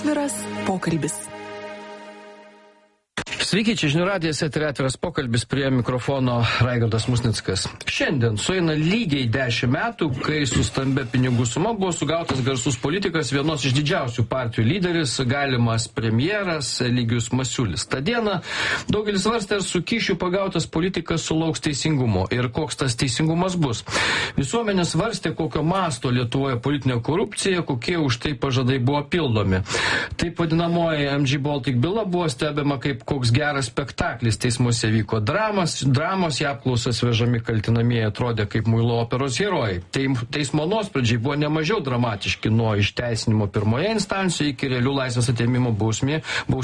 Atviras pokalbis. Sveiki, čia Žinių radijas, eteryje Atviras pokalbis, prie mikrofono Raigardas Musnickas. Šiandien sueina lygiai 10 metų, kai su stambia pinigų suma buvo sugautas garsus politikas, vienos iš didžiausių partijų lyderis, galimas premjeras Eligijus Masiulis. Ta diena daugelis svarstė, ar su kyšiu pagautas politikas sulauks teisingumo ir koks tas teisingumas bus. Visuomenė svarstė, kokio masto Lietuvoje politinė korupcija, kokie už tai pažadai buvo pildomi. Taip vadinamoji MG Baltic byla buvo stebima kaip koks geras spektaklis, teismuose vyko dramos, į apklausas vežami kaltinamieji atrodė kaip muilo operos herojai. Teismo nuosprendžiai buvo nemažiau dramatiški, nuo išteisinimo pirmoje instancijoje iki realių laisvės atėmimo bausmių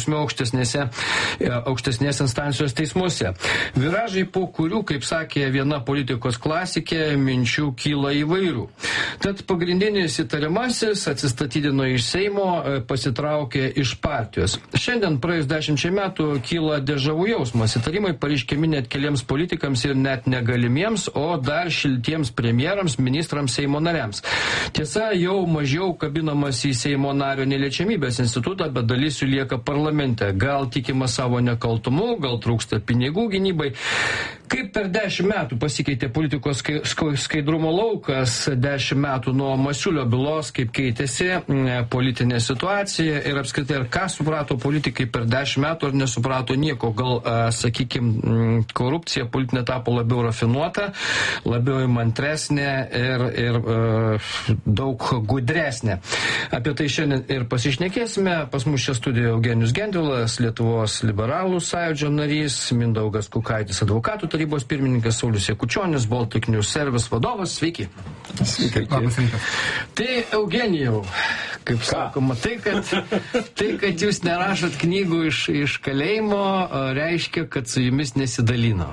aukštesnės instancijos teismuose. Viražai, po kurių, kaip sakė viena politikos klasikė, minčių kyla įvairių. Tad pagrindinis įtariamasis atsistatydino iš Seimo, pasitraukė iš partijos. Šiandien praėjus 10 metų kyla dežavų jausmas. Įtarimai pareiškiami net keliems politikams ir net negalimiems, o dar šiltiems premjerams, ministrams, Seimo nariams. Tiesa, jau mažiau kabinamas į Seimo nario neliečiamybės institutą, bet dalis jų lieka parlamente. Gal tikima savo nekaltumu, gal trūksta pinigų gynybai. Kaip per 10 metų pasikeitė politikos skaidrumo laukas, 10 metų nuo Masiulio bylos, kaip keitėsi politinė situacija ir apskritai, ar ką suprato politikai per 10 metų, ar nesuprato nieko, gal, sakykime, korupcija politinė tapo labiau rafinuota, labiau įmantresnė ir daug gudresnė. Apie tai šiandien ir pasišnekėsime. Pas mus čia studijoje Eugenijus Gentvilas, Lietuvos liberalų sąjūdžio narys, Mindaugas Kukaitis, advokatų tarybos pirmininkas, Saulius Jakučionis, Baltic News Service vadovas. Sveiki. Sveiki. Labas rytas. Tai Eugenijau, kaip sakoma, tai, kad jūs nerašot knygų iš kalėjimo, reiškia, kad su jumis nesidalino.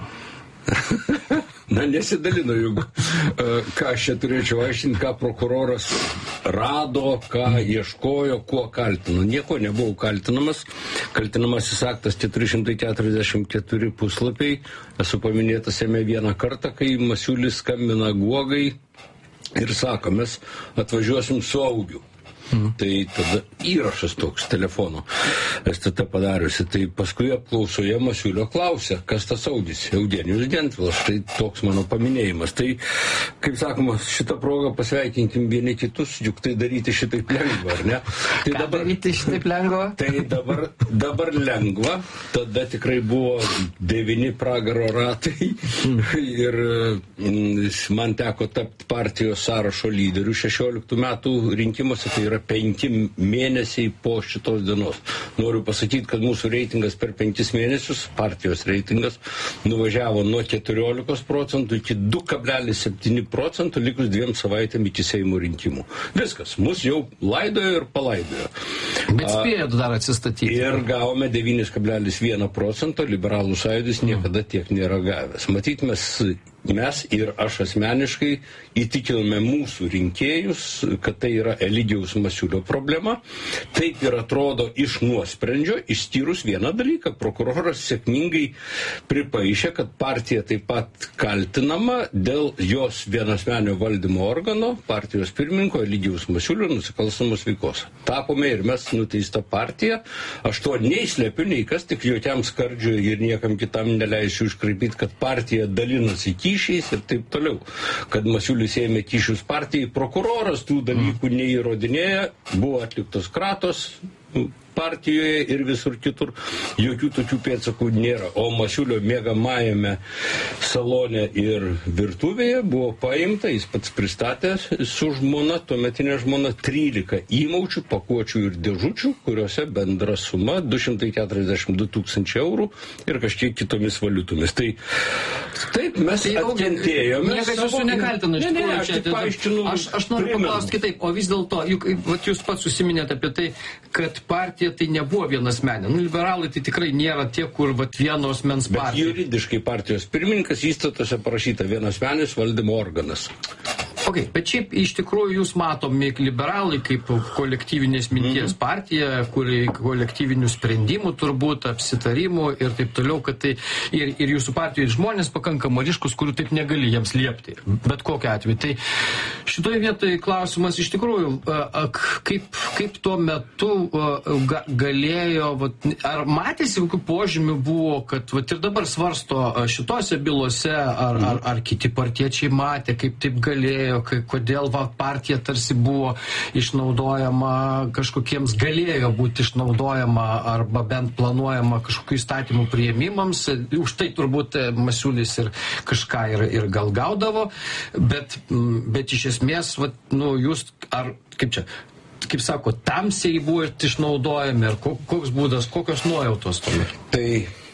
Na, nesidalino, juk ką aš čia turėčiau aiškinti, ką prokuroras rado, ką ieškojo, kuo kaltino. Nieko nebuvo kaltinamas. Kaltinamasis aktas 444 puslapiai. Esu paminėtas jame vieną kartą, kai Masiulis skambina Guogai ir sako, mes atvažiuosim su Augiu. Tai tada įrašas toks telefono STT padariusi. Tai paskui apklausoje Masiulio klausė, kas tas Audis? Eugenijus Gentvilas. Tai toks mano paminėjimas. Tai, kaip sakoma, šitą progą pasveikinkim vieni kitus, juk tai daryti šitaip lengva, ar ne? Tai ką daryti šitaip lengva? Tai dabar lengva. Tada tikrai buvo 9 pragaro ratai ir man teko tapti partijos sąrašo lyderiu 16 metų rinkimuose. Tai yra 5 mėnesiai po šitos dienos. Noriu pasakyti, kad mūsų reitingas per 5 mėnesius, partijos reitingas, nuvažiavo nuo 14% iki 2,7%, likus 2 savaitėm iki Seimo rinkimų. Viskas, mus jau laidojo ir palaidojo. Bet spėjot dar atsistatyti. Ir gavome 9,1%, liberalų sąjūdis niekada tiek nėra gavęs. Matyt, mes ir aš asmeniškai įtikinome mūsų rinkėjus, kad tai yra Eligijaus Masiulio problema. Taip ir atrodo iš nuosprendžio, išskyrus vieną dalyką. Prokuroras sėkmingai pripaišė, kad partija taip pat kaltinama dėl jos vienasmenio valdymo organo, partijos pirmininko Eligijaus Masiulio nusikalstamos veikos. Tapome ir mes nuteista partija. Aš to nei slėpiu, nei kas, tik jokiam skardžiui ir niekam kitam neleisiu iškraipyti, kad partija dalinasi kyšiais ir taip toliau. Kad Masiulis ėmė kyšius partijai, prokuroras tų dalykų neįrodinėja, buvo atliktos kratos partijoje ir visur kitur. Jokių tokių pėdsakų nėra. O Masiulio miegamajame salone ir virtuvėje buvo paimta, jis pats pristatė su žmona, tuometinė žmona, 13 įmaučių, pakuočių ir dėžučių, kuriuose bendra suma 242 000 eurų ir kažkiek kitomis valiutomis. Tai taip, mes atkentėjome. Niekas jūsų nekaltina. Aš noriu paklausti kitaip, o vis dėlto, juk jūs pats užsiminėte apie tai, kad partija tai nebuvo vienasmenė. Liberalai tai tikrai nėra tie, kur vienos mens partija. Bet juridiškai partijos pirmininkas įstatuose parašyta vienasmenis valdymo organas. Okay, bet šiaip iš tikrųjų jūs matomi liberalai kaip kolektyvinės minties partija, kuri kolektyvinių sprendimų turbūt, apsitarimų ir taip toliau, kad tai ir jūsų partijoje žmonės pakankamai ryškus, kurių taip negali jiems liepti, bet kokiu atveju. Tai šitoje vietoje klausimas iš tikrųjų, kaip tuo metu galėjo, ar matėsi kokių požymių buvo, kad ir dabar svarsto šitose bylose, ar kiti partiečiai matė, kaip taip galėjo, kodėl partija tarsi buvo išnaudojama kažkokiems, galėjo būti išnaudojama arba bent planuojama kažkokių įstatymų priėmimams. Už tai turbūt Masiulis ir kažką ir gal gaudavo, bet iš esmės, jūs, ar kaip sako, tamsiai buvo išnaudojami, ar koks būdas, kokios nuojautos tuomet? Tai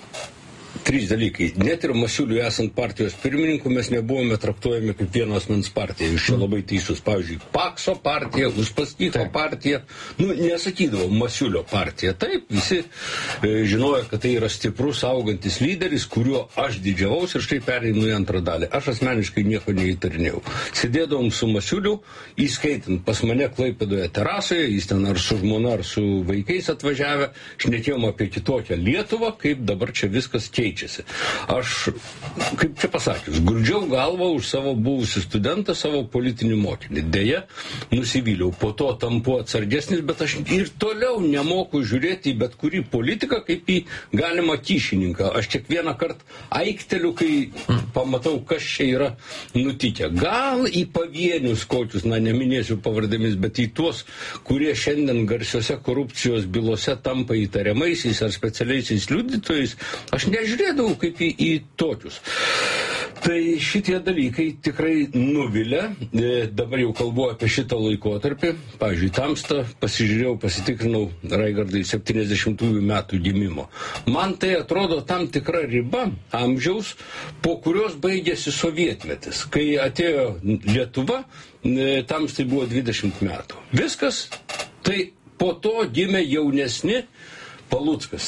3 dalykai. Net ir Masiuliui esant partijos pirmininku mes nebuvome traktuojami kaip vieno asmens partija. Jūs čia labai teisus. Pavyzdžiui, Pakso partija, Uspaskicho partija. Nesakydavo Masiulio partija. Taip, visi žinojo, kad tai yra stiprus, augantis lyderis, kuriuo aš didžiavaus ir štai pereinu į antrą dalį. Aš asmeniškai nieko neįtarinėjau. Sėdėdavom su Masiuliu, įskaitant pas mane Klaipėdoje terasoje, jis ten ar su žmona, ar su vaikais atvažiavę, šnekėjom apie kitokią Lietuvą, kaip dabar čia viskas keičiasi. Aš, kaip čia pasakius, gurdžiau galvą už savo buvusį studentą, savo politinį mokinį. Deja, nusivyliau. Po to tampu atsargesnis, bet aš ir toliau nemoku žiūrėti į bet kurį politiką kaip į galimą kyšininką. Aš kiekvieną kartą aikteliu, kai pamatau, kas čia yra nutikę. Gal į pavienius kokius, neminėsiu pavardėmis, bet į tuos, kurie šiandien garsiose korupcijos bylose tampa įtariamaisiais ar specialiaisiais liudytojais, aš nežiūrėdavau kaip į tokius. Tai šitie dalykai tikrai nuvilia. Dabar jau kalbu apie šitą laikotarpį. Pavyzdžiui, Tamstą pasižiūrėjau, pasitikrinau, Raigardai, 70-ųjų metų gimimo. Man tai atrodo tam tikra riba amžiaus, po kurios baigėsi sovietmetis. Kai atėjo Lietuva, Tamstai buvo 20 metų. Viskas, tai po to gimė jaunesni Paluckas,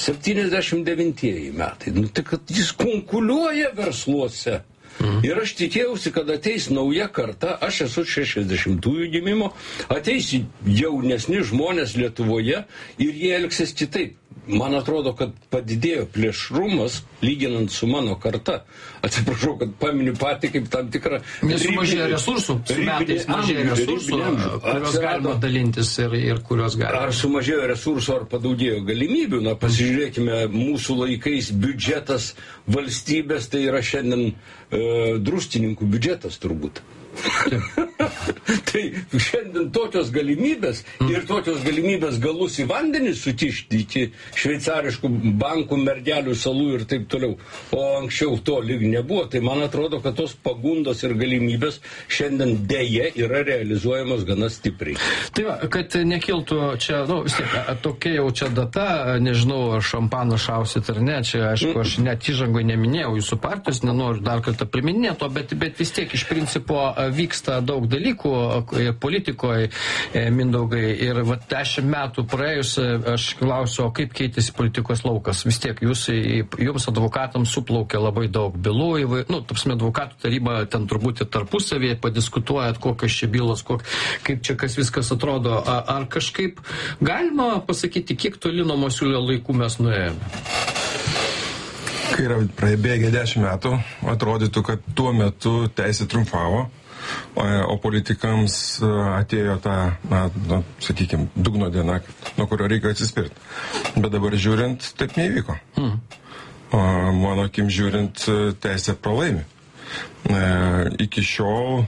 79 metai. Tai kad jis konkuliuoja versluose. Ir aš tikėjausi, kad ateis nauja karta, aš esu 60-ųjų gimimo, ateis jaunesni žmonės Lietuvoje ir jie elgsis kitaip. Man atrodo, kad padidėjo plėšrumas, lyginant su mano karta. Atsiprašau, kad paminiu patį kaip tam tikrą... Nesumažėjo resursų, su metais mažėjo resursų, kurios galima dalintis ir kurios galima. Ar sumažėjo resursų, ar padaugėjo galimybių? Pasižiūrėkime, mūsų laikais biudžetas valstybės, tai yra šiandien druskininkų biudžetas turbūt. Tai šiandien tokios galimybės ir tokios galimybės galus į vandenį sutišti iki šveicariškų bankų, mergelių salų ir taip toliau. O anksčiau to lyg nebuvo. Tai man atrodo, kad tos pagundos ir galimybės šiandien dėja yra realizuojamos gana stipriai. Tai va, kad nekiltų čia, vis tiek, tokia jau čia data, nežinau, ar šampaną šausit ar ne, čia aišku, aš net įžangoj neminėjau jūsų partijos, nenoriu dar kartą priminėti to, bet vis tiek iš principo vyksta daug dalykų politikoje, Mindaugai, ir 10 metų praėjus aš klausiu, kaip keitėsi politikos laukas. Vis tiek jums advokatams suplaukia labai daug bylų, advokatų taryba ten turbūt tarpusavėje padiskutuojat, kokios čia bylos, kaip čia kas viskas atrodo. Ar kažkaip galima pasakyti, kiek toli nuo Masiulio laikų mes nuėjome? Kai yra praebėgę 10 metų, atrodytų, kad tuo metu teisė triumfavo, o politikams atėjo ta, sakykime, dugno diena, nuo kurio reikia atsispirti. Bet dabar žiūrint, taip neįvyko. Mano akim žiūrint, teisė pralaimi. Iki šiol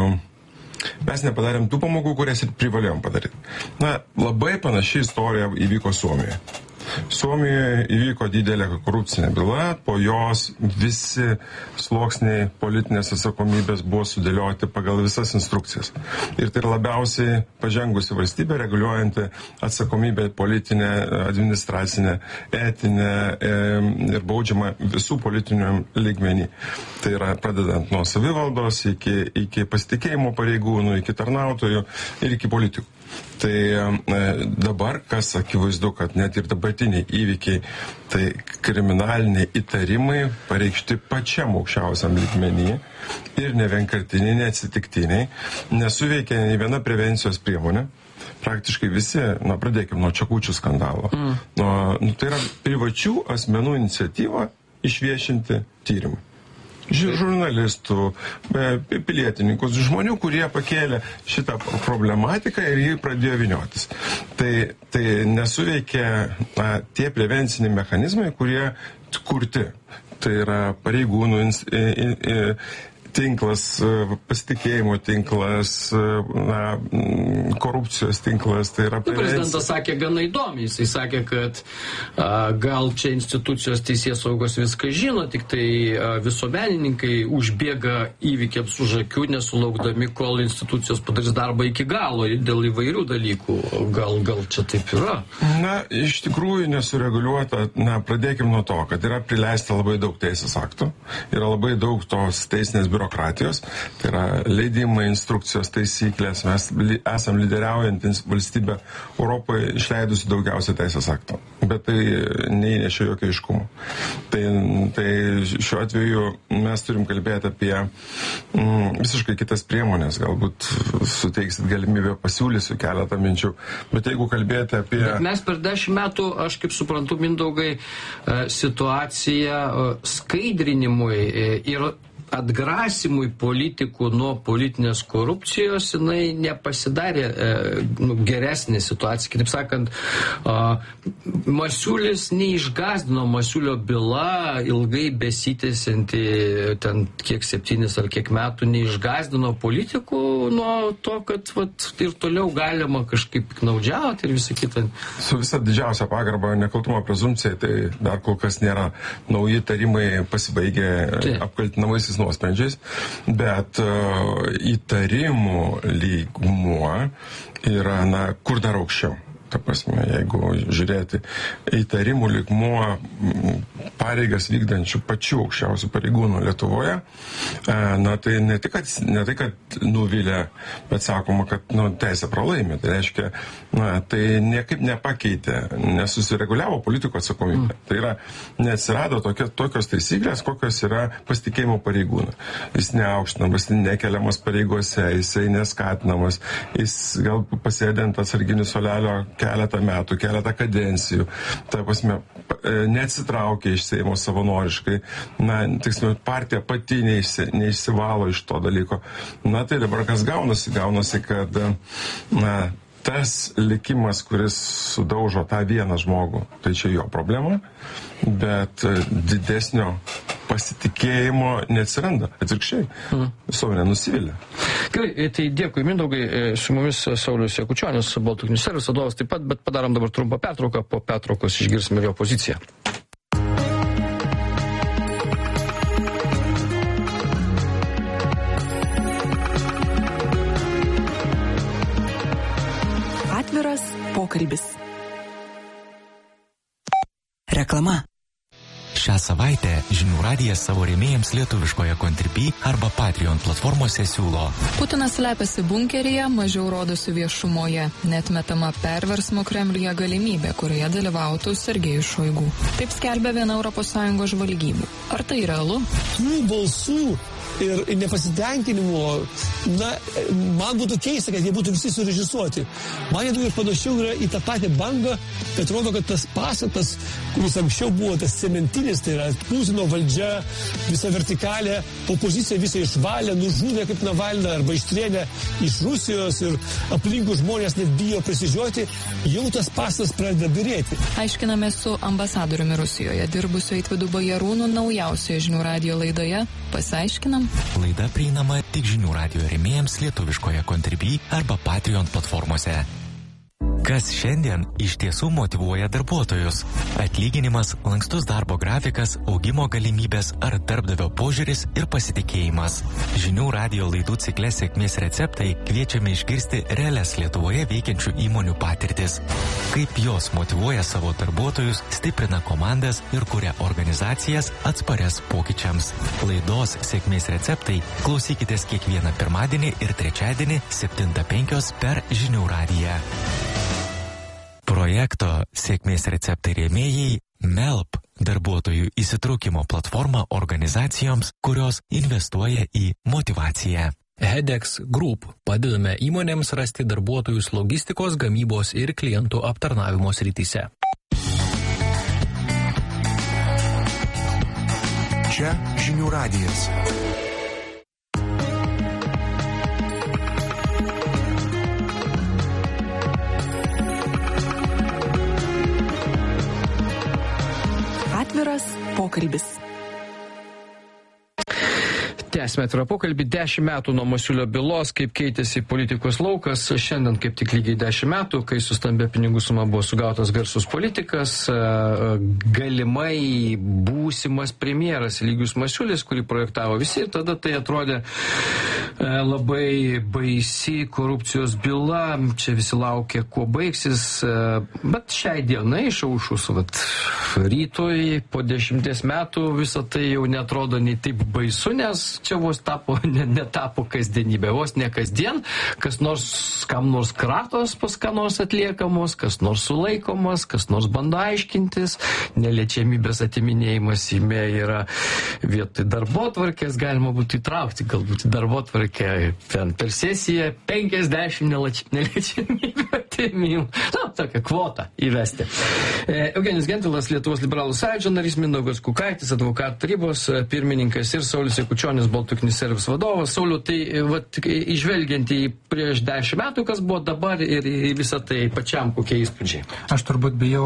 mes nepadarėm tų pamokų, kurias ir privalėjom padaryti. Labai panaši istorija įvyko Suomijoje. Suomijoje įvyko didelė korupcinė byla, po jos visi sluoksniai politinės atsakomybės buvo sudėlioti pagal visas instrukcijas. Ir tai yra labiausiai pažengusi valstybė, reguliuojanti atsakomybę politinę, administracinę, etinę ir baudžiamą visų politinių lygmenį. Tai yra pradedant nuo savivaldos iki pasitikėjimo pareigūnų, iki tarnautojų ir iki politikų. Tai dabar, kas akivaizdu, kad net ir dabartiniai įvykiai, tai kriminaliniai įtarimai pareikšti pačiam aukščiausiam lygmenyje ir nevienkartiniai, neatsitiktiniai, nesuveikia nei viena prevencijos priemonė. Praktiškai visi, pradėkime nuo Čekučių skandalo. Tai yra privačių asmenų iniciatyva išviešinti tyrimą. Žurnalistų, pilietininkus, žmonių, kurie pakėlė šitą problematiką ir jį pradėjo vyniotis. Tai nesuveikia tie prevenciniai mechanizmai, kurie kurti. Tai yra pareigūnų tinklas, pasitikėjimo tinklas, korupcijos tinklas, tai yra prevencija. Prezidentas sakė gana įdomiai, jisai sakė, kad gal čia institucijos teisėsaugos viską žino, tik tai visuomenininkai užbėga įvykiams už akių, nesulaukdami, kol institucijos padarys darbą iki galo dėl įvairių dalykų. Gal čia taip yra? Iš tikrųjų nesureguliuota, pradėkime nuo to, kad yra prileista labai daug teisės aktų, yra labai daug tos teisinės biurokratijos, tai yra leidimai, instrukcijos, taisyklės. Mes esam lyderiaujantys valstybė Europoje išleidusi daugiausia teisės aktų, bet tai neįnešė jokio aiškumo. Tai šiuo atveju mes turim kalbėti apie visiškai kitas priemonės, galbūt suteiksit galimybę, pasiūlysiu keletą minčių, bet jeigu kalbėti apie... Bet mes per 10 metų, aš kaip suprantu, Mindaugai, situaciją skaidrinimui ir atgrasimui politikų nuo politinės korupcijos, jinai nepasidarė geresnė situacija. Kitaip sakant, Masiulis neišgazdino, Masiulio byla ilgai besitęsianti, ten kiek 7 ar kiek metų, neišgazdino politikų nuo to, kad ir toliau galima kažkaip piknaudžiauti ir visą kitą. Su visa didžiausia pagarba nekaltumo prezumpcijai, tai dar kol kas nėra. Nauji tarimai pasibaigė apkaltinamaisiais nuosprendžiais, bet įtarimų lygmuo yra, kur dar aukščiau. Ta prasme, jeigu žiūrėti įtarimų lygmuo pareigas vykdančių pačių aukščiausių pareigūnų Lietuvoje, tai ne tai, kad nuvilė, bet sakoma, kad teisė pralaimė. Tai reiškia, tai niekaip nepakeitė, nesusireguliavo politikų atsakomybę. Tai yra, neatsirado tokios taisyklės, kokios yra pasitikėjimo pareigūnų. Jis neaukštinamas, nekeliamas pareigose, jisai neskatinamas, jis gal pasėdint atsarginių suolelio keletą metų, keletą kadencijų. Tai prasme, neatsitraukė iš Seimo savanoriškai. Tiksliau, partija pati neišsivalo iš to dalyko. Tai dabar kas gaunasi? Gaunasi, kad tas likimas, kuris sudaužo tą vieną žmogų, tai čia jo problema, bet didesnio pasitikėjimo neatsiranda. Atvirkščiai. Visuomenė nusivylė. Gerai, tai dėkui, Mindaugai. Su mumis Saulius Jakučionis, Baltic News Service vadovas taip pat, bet padarom dabar trumpą pertrauką. Po pertraukos išgirsime jo poziciją. Atviras pokalbis. Reklama. Šią savaitę Žinių radijas savo rėmėjams lietuviškoje Contribui arba Patreon platformose siūlo. Putinas slepiasi bunkeryje, mažiau rodosi viešumoje. Neatmetama perversmo Kremliuje galimybė, kurioje dalyvautų Sergejus Šoigu. Taip skelbia viena ES žvalgybų. Ar tai realu? Tų balsų ir nepasitenkinimo, man būtų keista, kad jie būtų visi surežisuoti. Man jie panašiau yra į tą patį bangą, kad rodo, kad tas pastatas, kuris anksčiau buvo tas cementinis, tai yra Putino valdžia, visa vertikalė, opozicija visą išvalė, nužudė kaip Navalną arba ištrėnė iš Rusijos ir aplinkų žmonės net bijo prisižioti, jau tas pastatas pradeda birėti. Aiškiname su ambasadoriumi Rusijoje dirbusiu Eitvydu Bajarūnu naujausioje Žinių radijo laidoje. Pasiaiškinam. Laida prieinama tik Žinių radijo rėmėjams lietuviškoje Contribui arba Patreon platformose. Kas šiandien iš tiesų motyvuoja darbuotojus? Atlyginimas, lankstus darbo grafikas, augimo galimybės ar darbdavio požiūris ir pasitikėjimas. Žinių radijo laidų cikle Sėkmės receptai kviečiame išgirsti realias Lietuvoje veikiančių įmonių patirtis. Kaip jos motyvuoja savo darbuotojus, stiprina komandas ir kuria organizacijas atsparias pokyčiams. Laidos Sėkmės receptai klausykitės kiekvieną pirmadienį ir trečiadienį 7:05 per Žinių radiją. Projekto Sėkmės receptai rėmėjai MELP darbuotojų įsitraukimo platforma organizacijoms, kurios investuoja į motyvaciją. Hedex Group padedame įmonėms rasti darbuotojus logistikos, gamybos ir klientų aptarnavimo srityse. Čia Žinių radijas. Atviras pokalbis. Tęsime atvirą pokalbį. 10 metų nuo Masiulio bylos, kaip keitėsi politikos laukas. Šiandien kaip tik lygiai 10 metų, kai su stambia pinigų suma buvo sugautas garsus politikas, galimai būsimas premjeras Eligijus Masiulis, kurį projektavo visi. Ir tada tai atrodė labai baisi korupcijos byla. Čia visi laukė, kuo baigsis. Bet šiai dienai išaušus rytoj po 10 metų visą tai jau netrodo nei taip baisu, nes čia vos netapo kasdienybė, vos ne kasdien, kam nors kratos pas ką nors atliekamos, kas nors sulaikomas, kas nors bando aiškintis, neliečiamybės atiminėjimas Seime yra vietoj darbotvarkės, galima būtų įtraukti galbūt darbotvarkę per sesiją 50 neliečiamybių atimimų. Tokią kvotą įvesti. Eugenijus Gentvilas, Lietuvos liberalų sąjūdžio narys, Mindaugas Kukaitis, advokatų tarybos pirmininkas ir Saulius Jakučionis, Baltukinis servis vadovas. Sauliu, tai išvelgiant į prieš 10 metų, kas buvo dabar ir visą tai pačiam, kokie įspūdžiai? Aš turbūt bijau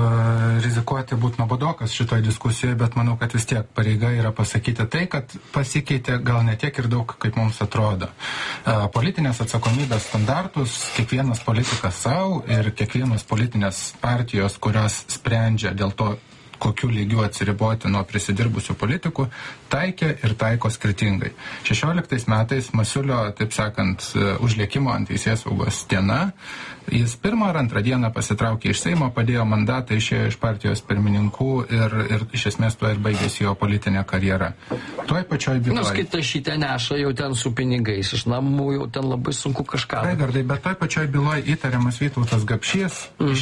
rizikuoti būti nuobodokas šitoje diskusijoje, bet manau, kad vis tiek pareiga yra pasakyti tai, kad pasikeitė gal ne tiek ir daug, kaip mums atrodo. Politinės atsakomybės standartus kiekvienas politikas savo ir kiekvienos politinės partijos, kurios sprendžia dėl to, kokiu lygiu atsiriboti nuo prisidirbusių politikų, taikė ir taiko skirtingai. 16 metais Masiulio, taip sakant, užlėkimo ant teisėsaugos diena, jis 1 ar 2 dieną pasitraukė iš Seimo, padėjo mandatą, išėjo iš partijos pirmininkų ir iš esmės tuo ir baigėsi jo politinė karjera. Tuoj pačioj byloje. Nors kai tašytę neša jau ten su pinigais iš namų, jau ten labai sunku kažką. Raigardai, bet toj pačioj byloje įtariamas Vytautas Gapšys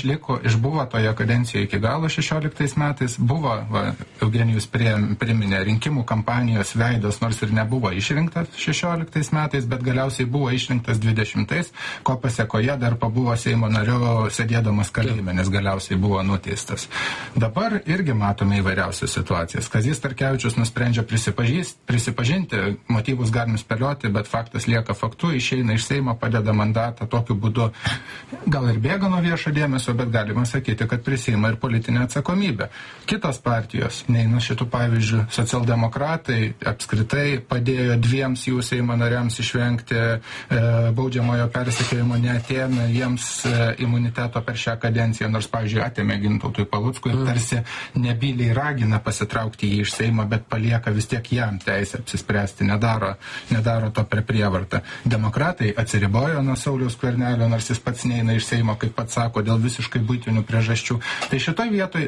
išbuvo toje kadencijoje iki galo 16 metais, buvo, Eugenijus priminė, rinkimų kampanijos veidas, nors ir nebuvo išrinktas 16 metais, bet galiausiai buvo išrinktas 20, ko pasiekoje dar pabuvo Seimo nario sėdėdamas kalėjime, nes galiausiai buvo nuteistas. Dabar irgi matome įvairiausias situacijas. Kazys Starkevičius nusprendžia prisipažinti, motyvus galim spėlioti, bet faktas lieka faktu, išeina iš Seimo, padeda mandatą, tokiu būdu gal ir bėga nuo viešo dėmesio, bet galima sakyti, kad prisiima ir politinę atsakomybę. Kitos partijos, neina šitų pavyzdžių, socialdemokratai apskritai padėjo 2 jų Seimo nariams išvengti baudžiamojo persekiojimo, neatėmė jiems imuniteto per šią kadenciją, nors, pavyzdžiui, atėmė Gintautui Paluckui ir tarsi nebyliai ragina pasitraukti jį iš Seimo, bet palieka vis tiek jam teisę apsispręsti, nedaro to per prievartą. Demokratai atsiribojo nuo Sauliaus Skvernelio, nors jis pats neina iš Seimo, kaip pats sako, dėl visiškai buitinių priežasčių. Tai šitoj vietoj,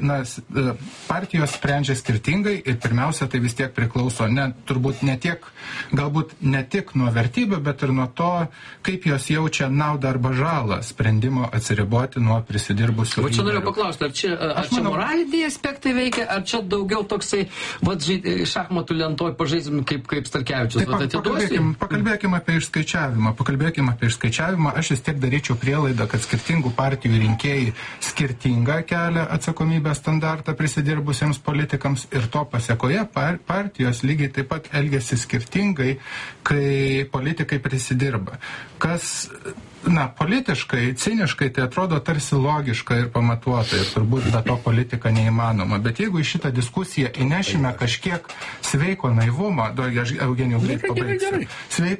partijos sprendžia skirtingai ir pirmiausia, tai vis tiek priklauso turbūt galbūt ne tik nuo vertybių, bet ir nuo to, kaip jos jaučia naudą arba žalą sprendimo atsiriboti nuo prisidirbusių. Va čia noriu paklausti, ar čia moraliniai aspektai veikia, ar čia daugiau toksai, šachmatų lentoj pažaisim kaip Starkevičius. Pakalbėkime apie išskaičiavimą. Aš vis tiek daryčiau prielaidą, kad skirtingų partijų rinkėjai skirtingą kelią atsakomybės standartą prisidirbusiems politikams ir to pasiekoje partijos lygiai taip pat elgiasi skirtingai, kai politikai prisidirba. Kas politiškai, ciniškai tai atrodo tarsi logiška ir pamatuota ir turbūt be to politika neįmanoma. Bet jeigu į šitą diskusiją įnešime kažkiek sveiko naivumo, Eugenijų greit pabaigsiu,